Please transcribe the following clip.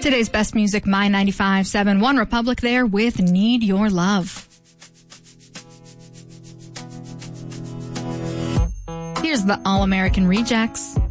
Today's best music, My 95.7, One Republic there with Need Your Love. Here's the All-American Rejects.